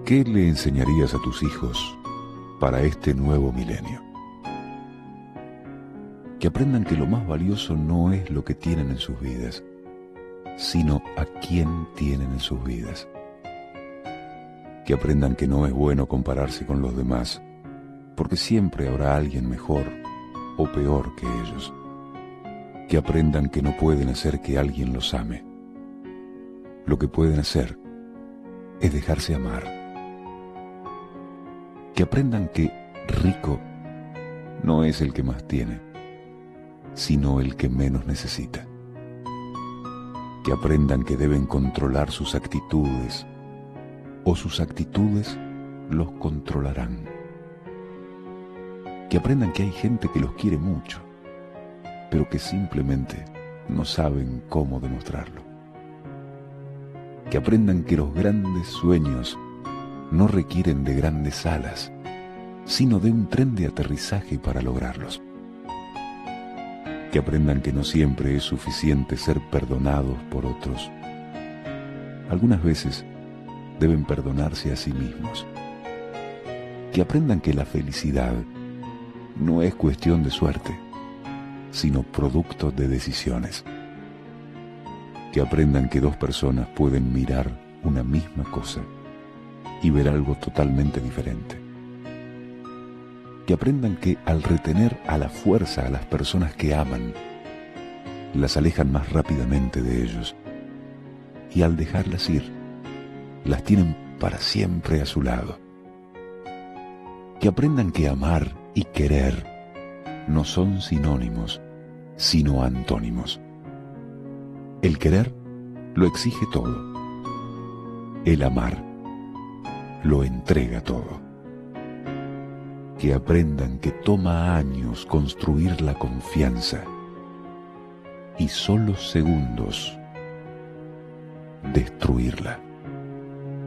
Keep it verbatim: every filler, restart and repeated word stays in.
¿Qué le enseñarías a tus hijos para este nuevo milenio? Que aprendan que lo más valioso no es lo que tienen en sus vidas, sino a quién tienen en sus vidas. Que aprendan que no es bueno compararse con los demás, porque siempre habrá alguien mejor o peor que ellos. Que aprendan que no pueden hacer que alguien los ame. Lo que pueden hacer es dejarse amar. Que aprendan que rico no es el que más tiene, sino el que menos necesita. Que aprendan que deben controlar sus actitudes, o sus actitudes los controlarán. Que aprendan que hay gente que los quiere mucho, pero que simplemente no saben cómo demostrarlo. Que aprendan que los grandes sueños no requieren de grandes alas, sino de un tren de aterrizaje para lograrlos. Que aprendan que no siempre es suficiente ser perdonados por otros. Algunas veces deben perdonarse a sí mismos. Que aprendan que la felicidad no es cuestión de suerte, sino producto de decisiones. Que aprendan que dos personas pueden mirar una misma cosa y ver algo totalmente diferente. Que aprendan que al retener a la fuerza a las personas que aman, las alejan más rápidamente de ellos, y al dejarlas ir, las tienen para siempre a su lado. Que aprendan que amar y querer no son sinónimos, sino antónimos. El querer lo exige todo. El amar lo entrega todo. Que aprendan que toma años construir la confianza y solo segundos destruirla.